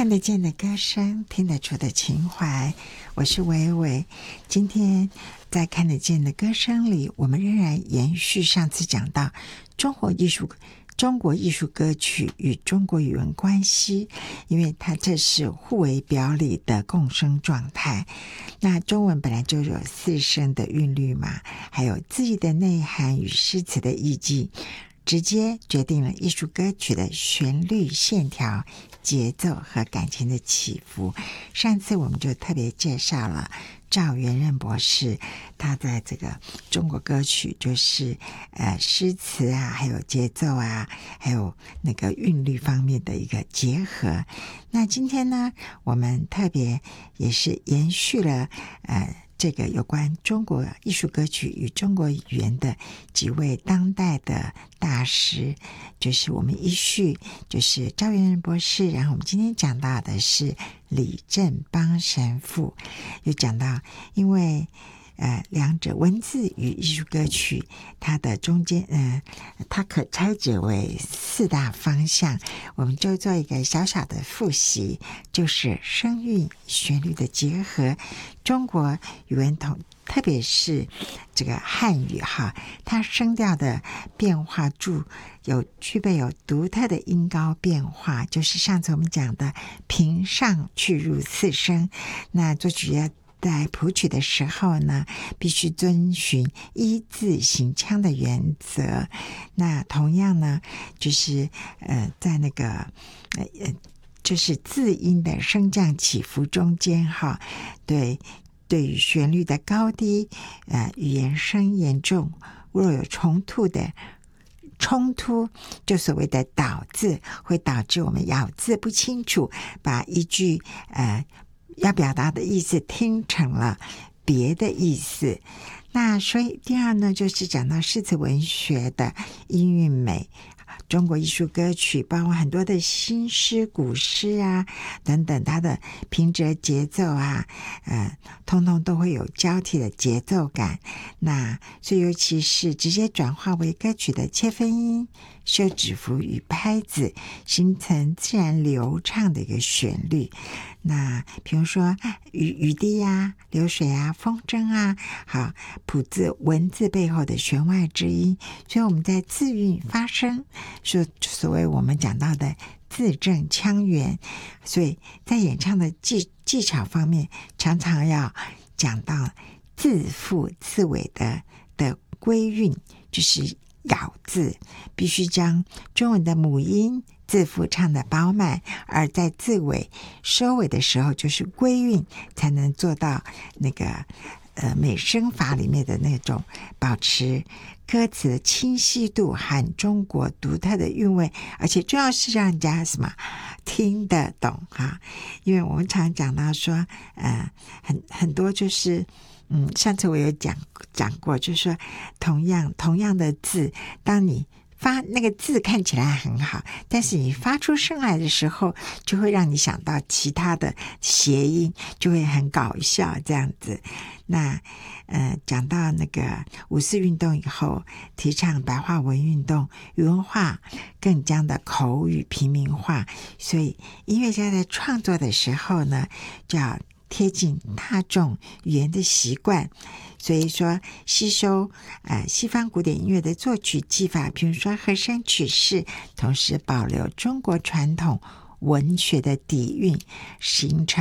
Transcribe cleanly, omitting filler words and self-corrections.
看得见的歌声，听得出的情怀。我是伟伟。今天在看得见的歌声里，我们仍然延续上次讲到中国艺术歌曲与中国语文关系，因为它这是互为表里的共生状态。那中文本来就有四声的韵律嘛，还有字义的内涵与诗词的意境，直接决定了艺术歌曲的旋律线条、节奏和感情的起伏。上次我们就特别介绍了赵元任博士，他在这个中国歌曲就是诗词啊，还有节奏啊，还有那个韵律方面的一个结合。那今天呢，我们特别也是延续了这个有关中国艺术歌曲与中国语言的几位当代的大师，就是我们依序就是赵元任博士，然后我们今天讲到的是李振邦神父，又讲到因为两者文字与艺术歌曲它的中间它可拆解为四大方向，我们就做一个小小的复习，就是声韵旋律的结合，中国语文特别是这个汉语哈，它声调的变化具备有独特的音高变化，就是上次我们讲的平上去入四声。那作曲家在谱曲的时候呢，必须遵循一字行腔的原则。那同样呢，就是在那个就是字音的升降起伏中间哈，对于旋律的高低语言声严重，若有冲突，就所谓的倒字，会导致我们咬字不清楚，把一句要表达的意思听成了别的意思。那所以第二呢，就是讲到诗词文学的音韵美，中国艺术歌曲包括很多的新诗、古诗啊等等，它的平仄节奏啊通通都会有交替的节奏感。那所以尤其是直接转化为歌曲的切分音、休止符与拍子，形成自然流畅的一个旋律。那比如说雨滴啊、流水啊、风筝啊，好，谱字文字背后的弦外之音，所以我们在字韵发声，所谓我们讲到的字正腔圆。所以在演唱的技巧方面，常常要讲到字腹字尾的归韵，就是咬字，必须将中文的母音字腹唱得饱满，而在字尾收尾的时候就是归韵，才能做到那个美声法里面的那种保持歌词的清晰度和中国独特的韵味，而且重要是让人家什么听得懂哈。因为我们常讲到说很多就是上次我有讲过，就是说同样的字，当你发那个字看起来很好，但是你发出声来的时候，就会让你想到其他的谐音，就会很搞笑这样子。那讲到那个五四运动以后，提倡白话文运动，语文化更将的口语平民化，所以音乐家在创作的时候呢，就要贴近大众语言的习惯，所以说吸收西方古典音乐的作曲技法，比如说和声曲式，同时保留中国传统文学的底蕴，形成